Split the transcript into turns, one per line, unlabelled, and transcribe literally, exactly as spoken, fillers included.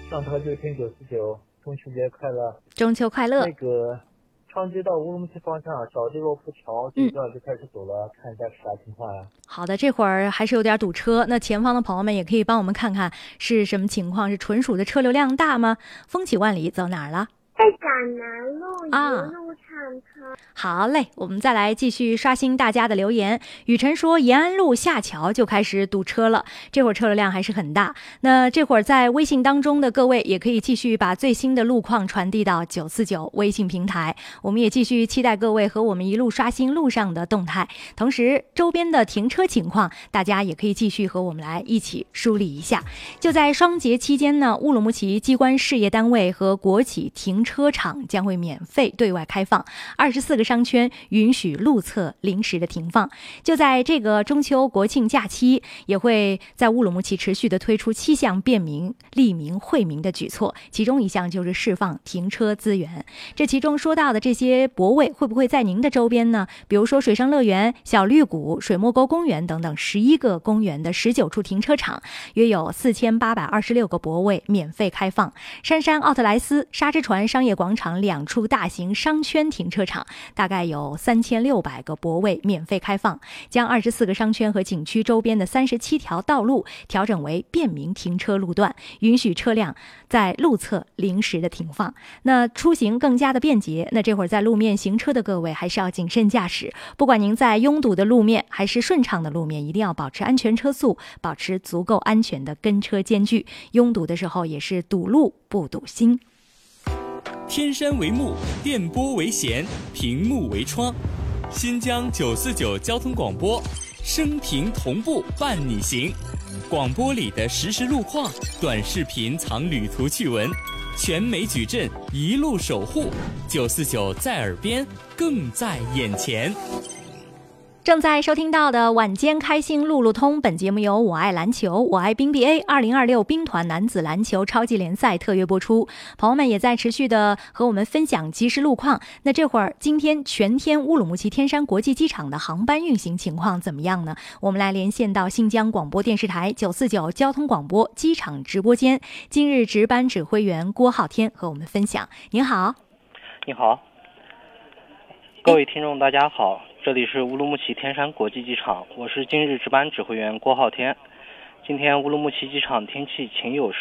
上车就听九四九，中秋节快乐！
中秋快乐！
那个昌吉到乌鲁木齐方向小地洛夫桥这一段就开始走了，嗯、看一下是啥情况呀？
好的，这会儿还是有点堵车，那前方的朋友们也可以帮我们看看是什么情况，是纯属的车流量大吗？风起万里走哪儿了？
在港南路一路上车、啊。
好嘞，我们再来继续刷新大家的留言。雨辰说延安路下桥就开始堵车了，这会儿车流量还是很大。那这会儿在微信当中的各位也可以继续把最新的路况传递到九四九微信平台，我们也继续期待各位和我们一路刷新路上的动态。同时周边的停车情况大家也可以继续和我们来一起梳理一下。就在双节期间呢，乌鲁木齐机关事业单位和国企停车场将会免费对外开放，二十四个商圈允许路侧临时的停放。就在这个中秋国庆假期，也会在乌鲁木齐持续的推出七项便民、利民、惠民的举措，其中一项就是释放停车资源。这其中说到的这些泊位会不会在您的周边呢？比如说水上乐园、小绿谷、水墨沟公园等等十一个公园的十九处停车场，约有四千八百二十六个泊位免费开放。杉杉奥特莱斯、沙之船商业广场两处大型商圈停车场大概有三千六百个泊位免费开放，将二十四个商圈和景区周边的三十七条道路调整为便民停车路段，允许车辆在路侧临时的停放，那出行更加的便捷。那这会儿在路面行车的各位还是要谨慎驾驶，不管您在拥堵的路面还是顺畅的路面，一定要保持安全车速，保持足够安全的跟车间距，拥堵的时候也是堵路不堵心。
天山为幕，电波为弦，屏幕为窗，新疆九四九交通广播，声频同步伴你行。广播里的实时路况，短视频藏旅途趣闻，全美矩阵一路守护。九四九在耳边，更在眼前。
正在收听到的晚间开心路路通，本节目由我爱篮球、我爱冰 B A 二零二六冰团男子篮球超级联赛特约播出。朋友们也在持续的和我们分享即时路况。那这会儿今天全天乌鲁木齐天山国际机场的航班运行情况怎么样呢？我们来连线到新疆广播电视台九四九交通广播机场直播间，今日值班指挥员郭浩天和我们分享。您好。
你好，各位听众大家好，这里是乌鲁木齐天山国际机场，我是今日值班指挥员郭浩天。今天乌鲁木齐机场天气晴有